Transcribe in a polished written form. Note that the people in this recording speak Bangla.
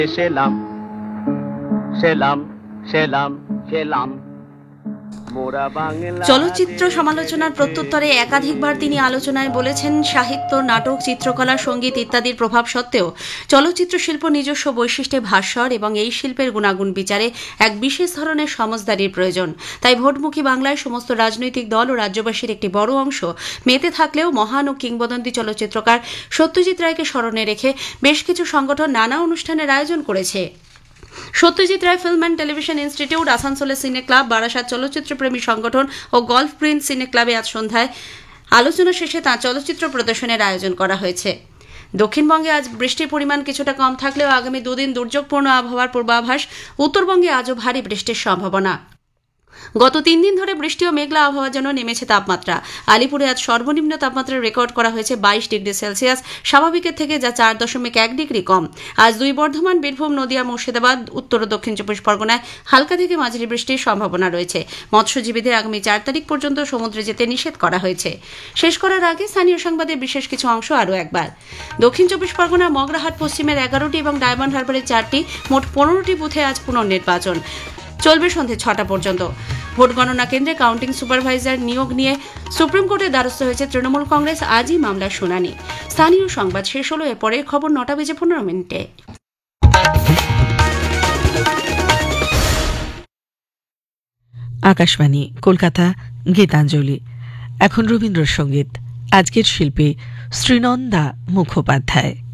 সেলাম সেলাম সেলাম সেলাম মোরা বাংলা। চলচ্চিত্র সমালোচনার প্রত্যুত্তরে একাধিকবার তিনি আলোচনায় বলেছেন, সাহিত্য, নাটক, চিত্রকলা, সঙ্গীত ইত্যাদির প্রভাব সত্ত্বেও চলচ্চিত্র শিল্প নিজস্ব বৈশিষ্ট্যে ভাস্বর এবং এই শিল্পের গুণাগুণ বিচারে এক বিশেষ ধরনের সমজদারির প্রয়োজন। তাই ভোটমুখী বাংলায় সমস্ত রাজনৈতিক দল ও রাজ্যবাসীর একটি বড় অংশ মেতে থাকলেও মহান ও কিংবদন্তি চলচ্চিত্রকার সত্যজিৎ রায়কে স্মরণে রেখে বেশ কিছু সংগঠন নানা অনুষ্ঠানের আয়োজন করেছে। Satyajit Ray film and television institute, আসানসোলের সিনে ক্লাব, বারাসাত চলচ্চিত্রপ্রেমী সংগঠন ও গল্ফ প্রিন্স সিনে ক্লাবে আজ সন্ধ্যায় আলোচনা শেষে তাঁর চলচ্চিত্র প্রদর্শনের আয়োজন করা হয়েছে। দক্ষিণবঙ্গে আজ বৃষ্টির পরিমাণ কিছুটা কম থাকলেও আগামী দুদিন দুর্যোগপূর্ণ আবহাওয়ার পূর্বাভাস। উত্তরবঙ্গে আজও ভারী বৃষ্টির সম্ভাবনা। গত 3 দিন ধরে বৃষ্টি ও মেঘলা আবহাওয়ার জন্য নেমেছে তাপমাত্রা। আলিপুরে আজ সর্বনিম্ন তাপমাত্রা রেকর্ড করা হয়েছে 22 ডিগ্রি সেলসিয়াস, স্বাভাবিকের থেকে যা 4.1 ডিগ্রি কম। আজ দুই বর্ধমান, বীরভূম, নদিয়া, মুর্শিদাবাদ, উত্তর ও দক্ষিণ চব্বিশ পরগনায় হালকা থেকে মাঝারি বৃষ্টির সম্ভাবনা রয়েছে। মৎস্যজীবীদের আগামী 4 তারিখ পর্যন্ত সমুদ্রে যেতে নিষেধ করা হয়েছে। শেষ করার আগে স্থানীয় সংবাদের বিশেষ কিছু অংশ আরও একবার। দক্ষিণ চব্বিশ পরগনা মগরাহাট পশ্চিমের 11টি এবং ডায়মন্ড হারবারের 4টি, মোট 15টি বুথে আজ পুনর্নির্বাচন চলবে সন্ধে 6টা পর্যন্ত। ভোট গণনা কেন্দ্রে কাউন্টিং সুপারভাইজার নিয়োগ নিয়ে সুপ্রিম কোর্টের দ্বারস্থ হয়েছে তৃণমূল কংগ্রেস। আজই মামলার শুনানি। স্থানীয় সংবাদ শেষ হলো। এরপরের খবর 9:15। আকাশবাণী কলকাতা, গীতাঞ্জলি। এখন রবীন্দ্রসঙ্গীত। আজকের শিল্পী শ্রীনন্দা মুখোপাধ্যায়।